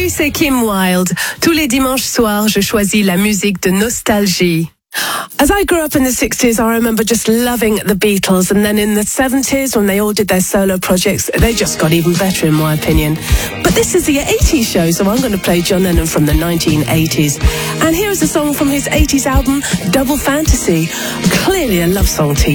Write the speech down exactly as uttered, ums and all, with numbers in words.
Salut, c'est Kim Wilde. Tous les dimanches soirs, je choisis la musique de nostalgie. As I grew up in the sixties, I remember just loving the Beatles, and then in the seventies, when they all did their solo projects, they just got even better in my opinion. But this is the eighties show, so I'm going to play John Lennon from the nineteen eighties. And here is a song from his eighties album, Double Fantasy. Clearly a love song to you.